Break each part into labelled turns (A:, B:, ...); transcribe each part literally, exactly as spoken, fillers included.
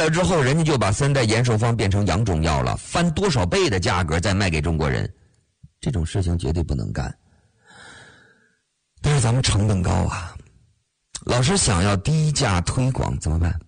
A: 了之后，人家就把三代延寿方变成洋中药了，翻多少倍的价格再卖给中国人，这种事情绝对不能干。但是咱们成本高啊，老师想要低价推广怎么办？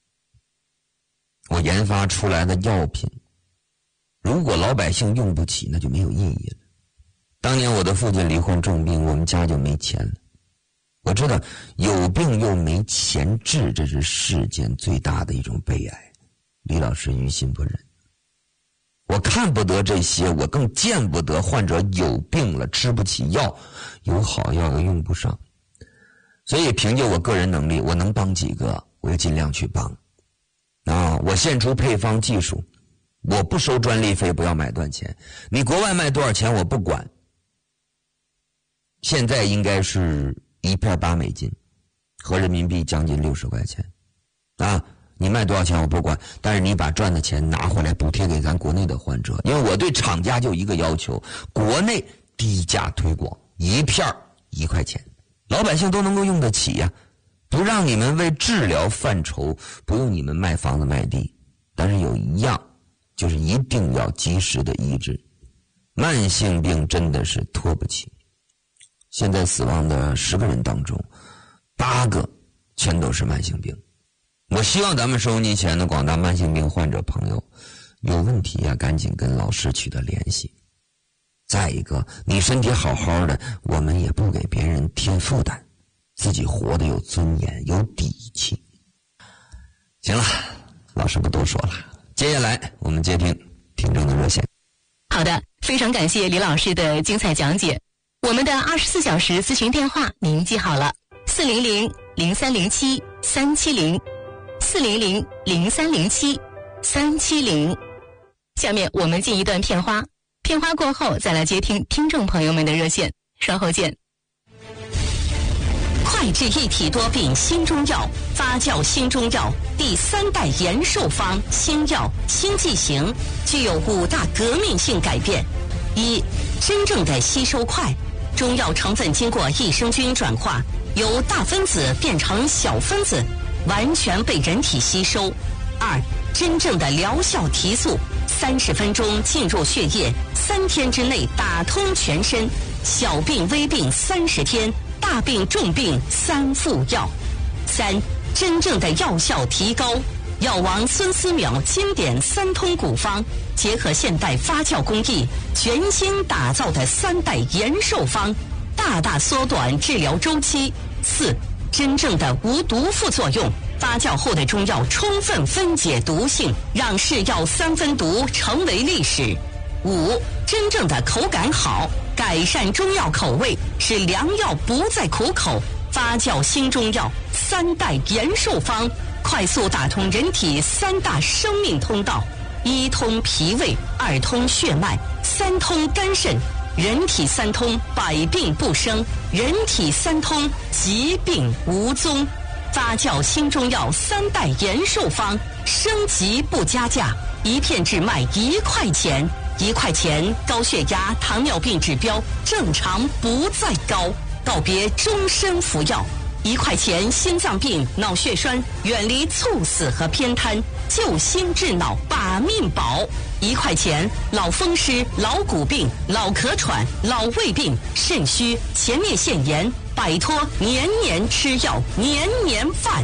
A: 我研发出来的药品，如果老百姓用不起，那就没有意义了。当年我的父亲罹患重病，我们家就没钱了。我知道有病又没钱治，这是世间最大的一种悲哀。李老师于心不忍。我看不得这些，我更见不得患者有病了吃不起药，有好药又用不上。所以凭借我个人能力，我能帮几个我就尽量去帮。啊，我献出配方技术，我不收专利费，不要买断钱。你国外卖多少钱我不管。现在应该是一片八美金，合人民币将近六十块钱。啊，你卖多少钱我不管，但是你把赚的钱拿回来补贴给咱国内的患者。因为我对厂家就一个要求，国内低价推广，一片一块钱，老百姓都能够用得起呀、啊。不让你们为治疗犯愁，不用你们卖房子卖地，但是有一样，就是一定要及时的医治。慢性病真的是拖不起。现在死亡的十个人当中，八个全都是慢性病。我希望咱们收音机前的广大慢性病患者朋友，有问题呀、啊，赶紧跟老师取得联系。再一个，你身体好好的，我们也不给别人添负担。自己活得有尊严有底气。行了，老师不多说了，接下来我们接听听众的热线。
B: 好的，非常感谢李老师的精彩讲解。我们的二十四小时咨询电话您记好了，四零零零三零七三七零，四零零零三零七三七零。下面我们进一段片花，片花过后再来接听听众朋友们的热线，稍后见。
C: 快治一体多病新中药，发酵新中药第三代延寿方新药新剂型具有五大革命性改变。一、真正的吸收快，中药成分经过益生菌转化，由大分子变成小分子，完全被人体吸收。二、真正的疗效提速，三十分钟进入血液，三天之内打通全身，小病微病三十天，大病重病三副药。三、真正的药效提高，药王孙思邈经典三通古方，结合现代发酵工艺，全新打造的三代延寿方，大大缩短治疗周期。四、真正的无毒副作用，发酵后的中药充分分解毒性，让是药三分毒成为历史。五、真正的口感好，改善中药口味，使良药不再苦口。发酵新中药三代延寿方，快速打通人体三大生命通道：一通脾胃，二通血脉，三通肝肾。人体三通，百病不生；人体三通，疾病无踪。发酵新中药三代延寿方，升级不加价，一片只卖一块钱。一块钱，高血压、糖尿病指标正常不再高，告别终身服药。一块钱，心脏病、脑血栓远离猝死和偏瘫，救心治脑把命保。一块钱，老风湿、老骨病、老咳喘、老胃病、肾虚、前列腺炎，摆脱年年吃药、年年犯。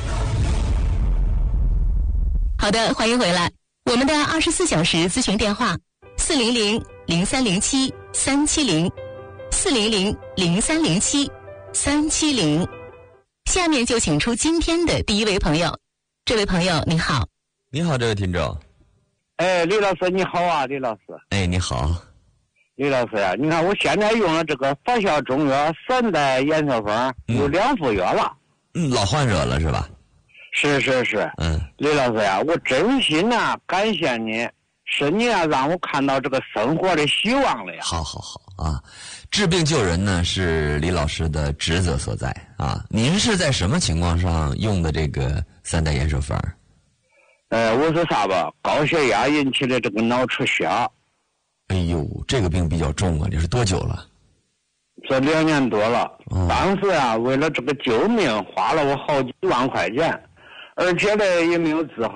B: 好的，欢迎回来。我们的二十四小时咨询电话：四零零零三零七三七零，四零零零三零七三七零。下面就请出今天的第一位朋友。这位朋友你好。
A: 你好，这位听众。
D: 哎，李老师你好啊，李老师。
A: 哎，你好。
D: 李老师呀、啊，你看我现在用了这个发酵中药三代延寿方，有两副药了。
A: 嗯，老患者了是吧？
D: 是是是。
A: 嗯，
D: 李老师呀、啊，我真心啊感谢你，是你啊让我看到这个生活的希望了呀。
A: 好好好啊，治病救人呢是李老师的职责所在啊。您是在什么情况上用的这个三代延寿方？
D: 呃，我说啥吧，高血压引起的这个脑出血。
A: 哎呦，这个病比较重啊，这是多久了？
D: 这两年多了。
A: 哦、
D: 当时啊，为了这个救命，花了我好几万块钱，而且呢也没有治好。